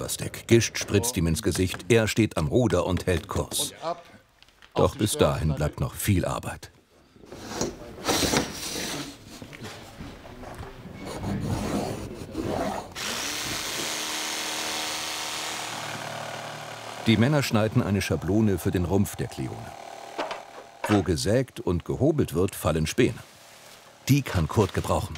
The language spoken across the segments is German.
Steuerstick. Gischt spritzt ihm ins Gesicht. Er steht am Ruder und hält Kurs. Doch bis dahin bleibt noch viel Arbeit. Die Männer schneiden eine Schablone für den Rumpf der Kleone. Wo gesägt und gehobelt wird, fallen Späne. Die kann Kurt gebrauchen.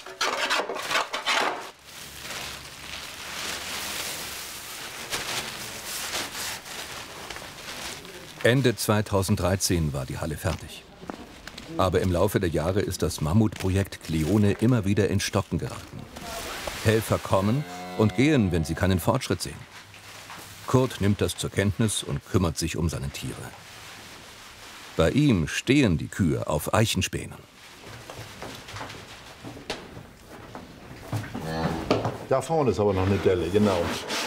Ende 2013 war die Halle fertig. Aber im Laufe der Jahre ist das Mammutprojekt Kleone immer wieder ins Stocken geraten. Helfer kommen und gehen, wenn sie keinen Fortschritt sehen. Kurt nimmt das zur Kenntnis und kümmert sich um seine Tiere. Bei ihm stehen die Kühe auf Eichenspänen. Da vorne ist aber noch eine Delle, genau.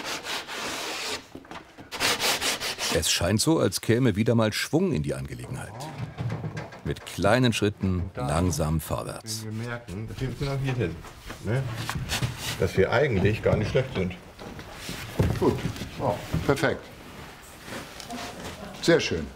Es scheint so, als käme wieder mal Schwung in die Angelegenheit. Mit kleinen Schritten langsam vorwärts. Wir merken, dass wir genau hier hin, ne? Dass wir eigentlich gar nicht schlecht sind. Gut, oh, perfekt. Sehr schön.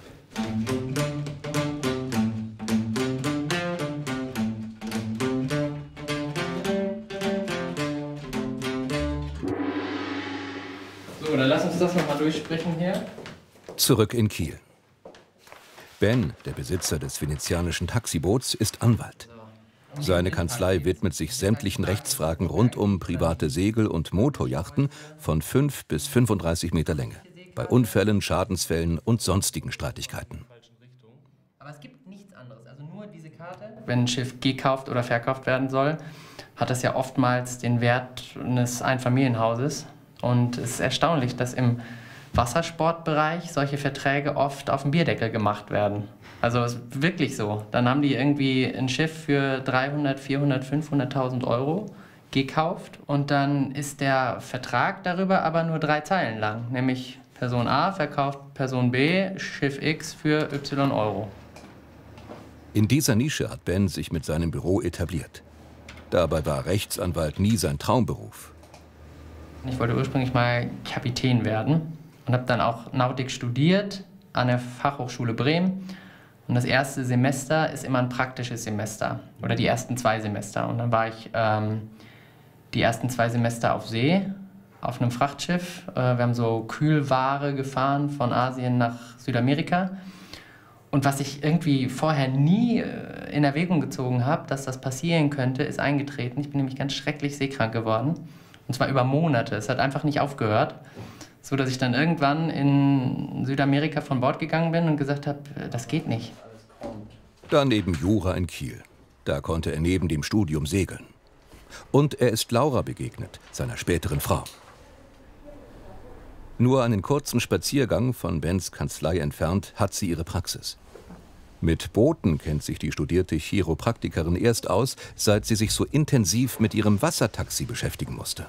So, dann lass uns das noch mal durchsprechen hier. Zurück in Kiel. Ben, der Besitzer des venezianischen Taxiboots, ist Anwalt. Seine Kanzlei widmet sich sämtlichen Rechtsfragen rund um private Segel- und Motorjachten von 5 bis 35 Meter Länge. Bei Unfällen, Schadensfällen und sonstigen Streitigkeiten. Aber es gibt nichts anderes, also nur diese Karte. Wenn ein Schiff gekauft oder verkauft werden soll, hat das ja oftmals den Wert eines Einfamilienhauses. Und es ist erstaunlich, dass im Wassersportbereich solche Verträge oft auf dem Bierdeckel gemacht werden. Also es ist wirklich so. Dann haben die irgendwie ein Schiff für 300, 400, 500.000 Euro gekauft und dann ist der Vertrag darüber aber nur 3 Zeilen lang. Nämlich Person A verkauft Person B Schiff X für Y Euro. In dieser Nische hat Ben sich mit seinem Büro etabliert. Dabei war Rechtsanwalt nie sein Traumberuf. Ich wollte ursprünglich mal Kapitän werden und habe dann auch Nautik studiert an der Fachhochschule Bremen. Und das erste Semester ist immer ein praktisches Semester oder die ersten 2 Semester. Und dann war ich die ersten 2 Semester auf See, auf einem Frachtschiff. Wir haben so Kühlware gefahren von Asien nach Südamerika. Und was ich irgendwie vorher nie in Erwägung gezogen habe, dass das passieren könnte, ist eingetreten. Ich bin nämlich ganz schrecklich seekrank geworden. Und zwar über Monate. Es hat einfach nicht aufgehört. So dass ich dann irgendwann in Südamerika von Bord gegangen bin und gesagt habe, das geht nicht. Daneben Jura in Kiel. Da konnte er neben dem Studium segeln. Und er ist Laura begegnet, seiner späteren Frau. Nur einen kurzen Spaziergang von Bens Kanzlei entfernt hat sie ihre Praxis. Mit Booten kennt sich die studierte Chiropraktikerin erst aus, seit sie sich so intensiv mit ihrem Wassertaxi beschäftigen musste.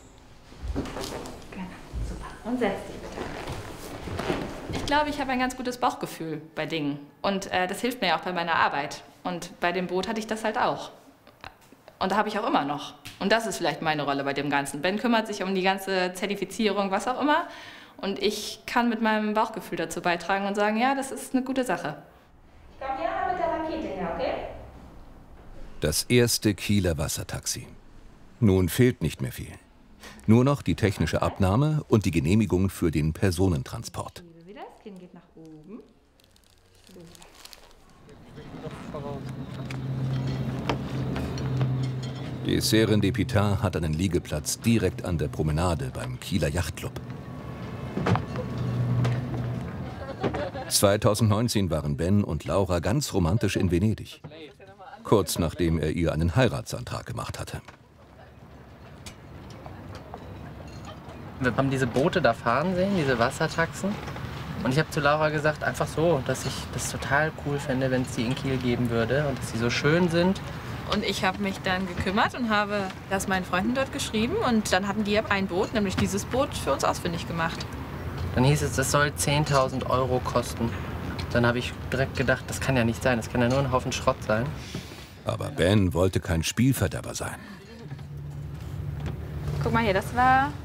Und setz dich bitte. Ich glaube, ich habe ein ganz gutes Bauchgefühl bei Dingen. Und das hilft mir ja auch bei meiner Arbeit. Und bei dem Boot hatte ich das halt auch. Und da habe ich auch immer noch. Und das ist vielleicht meine Rolle bei dem Ganzen. Ben kümmert sich um die ganze Zertifizierung, was auch immer. Und ich kann mit meinem Bauchgefühl dazu beitragen und sagen, ja, das ist eine gute Sache. Komm hier mit der Rakete her, okay? Das erste Kieler Wassertaxi. Nun fehlt nicht mehr viel. Nur noch die technische Abnahme und die Genehmigung für den Personentransport. Das Kinn geht nach oben. Die Serendipita hat einen Liegeplatz direkt an der Promenade beim Kieler Yachtclub. 2019 waren Ben und Laura ganz romantisch in Venedig. Kurz nachdem er ihr einen Heiratsantrag gemacht hatte. Wir haben diese Boote da fahren sehen, diese Wassertaxen. Und ich habe zu Laura gesagt, einfach so, dass ich das total cool fände, wenn es die in Kiel geben würde und dass sie so schön sind. Und ich habe mich dann gekümmert und habe das meinen Freunden dort geschrieben. Und dann hatten die ein Boot, nämlich dieses Boot, für uns ausfindig gemacht. Dann hieß es, das soll 10.000 Euro kosten. Dann habe ich direkt gedacht, das kann ja nicht sein, das kann ja nur ein Haufen Schrott sein. Aber Ben wollte kein Spielverderber sein. Guck mal hier, das war